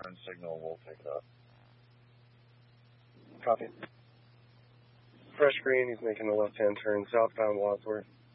and signal. We'll pick it up. Copy. Fresh green, he's making a left-hand turn southbound Wadsworth.